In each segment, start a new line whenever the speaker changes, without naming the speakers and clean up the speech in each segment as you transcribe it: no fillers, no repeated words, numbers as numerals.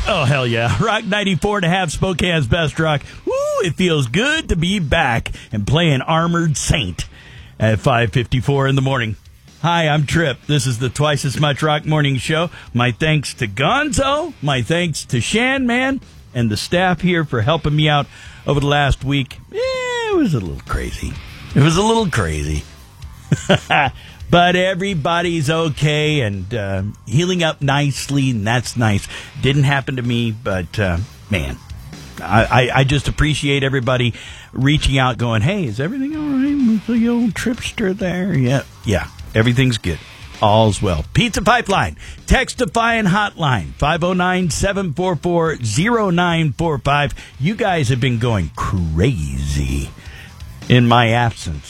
Oh, hell yeah. Rock 94.5, Spokane's best rock. Woo, it feels good to be back and playing Armored Saint at 5:54 in the morning. Hi, I'm Trip. This is the Twice As Much Rock Morning Show. My thanks to Gonzo, my thanks to Shan Man, and the staff here for helping me out over the last week. It was a little crazy. But everybody's okay and healing up nicely, and that's nice. Didn't happen to me, but man, I just appreciate everybody reaching out going, hey, is everything all right with the old Tripster there? Yeah, everything's good. All's well. Pizza Pipeline, Text-Defying Hotline, 509-744-0945. You guys have been going crazy in my absence.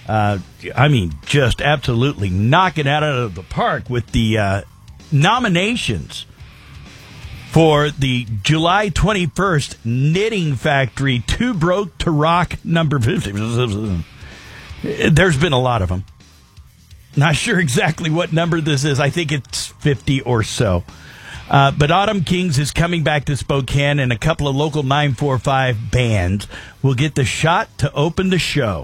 Just absolutely knocking it out of the park with the nominations for the July 21st Knitting Factory Too Broke to Rock number 50. There's been a lot of them. Not sure exactly what number this is. I think it's 50 or so. But Autumn Kings is coming back to Spokane, and a couple of local 945 bands will get the shot to open the show.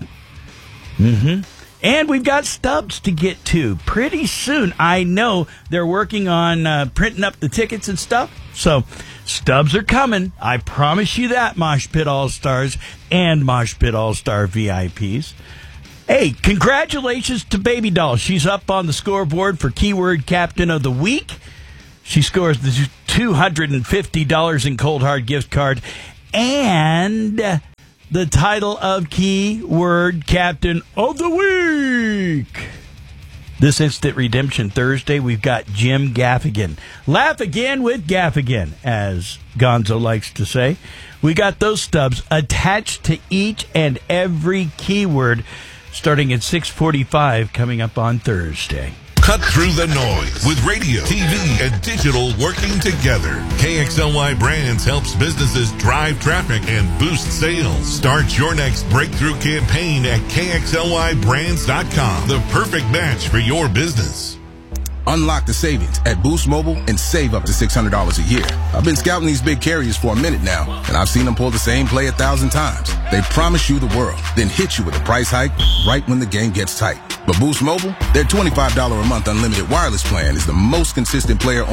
And we've got stubs to get to pretty soon. I know they're working on printing up the tickets and stuff. So stubs are coming. I promise you that, Mosh Pit All-Stars and Mosh Pit All-Star VIPs. Hey, congratulations to Baby Doll. She's up on the scoreboard for Keyword Captain of the Week. She scores the $250 in Cold Hard gift card and the title of Keyword Captain of the Week. This Instant Redemption Thursday, we've got Jim Gaffigan. Laugh again with Gaffigan, as Gonzo likes to say. We got those stubs attached to each and every keyword starting at 6:45 coming up on Thursday.
Cut through the noise with radio, TV, and digital working together. KXLY Brands helps businesses drive traffic and boost sales. Start your next breakthrough campaign at KXLYBrands.com. The perfect match for your business.
Unlock the savings at Boost Mobile and save up to $600 a year. I've been scouting these big carriers for a minute now, and I've seen them pull the same play 1,000 times. They promise you the world, then hit you with a price hike right when the game gets tight. But Boost Mobile, their $25 a month unlimited wireless plan is the most consistent player